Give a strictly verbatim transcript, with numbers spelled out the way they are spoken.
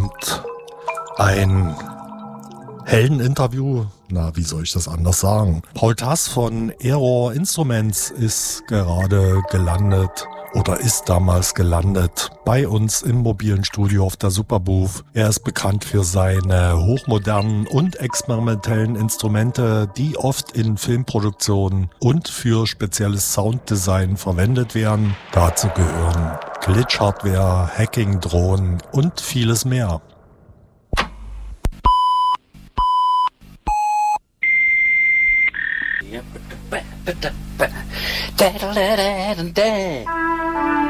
kommt ein Heldeninterview. Na, wie soll ich das anders sagen? Paul Tass von Error Instruments ist gerade gelandet oder ist damals gelandet bei uns im mobilen Studio auf der Superbooth. Er ist bekannt für seine hochmodernen und experimentellen Instrumente, die oft in Filmproduktionen und für spezielles Sounddesign verwendet werden. Dazu gehören Glitch-Hardware, Hacking-Drohnen und vieles mehr. Da da da da da da da.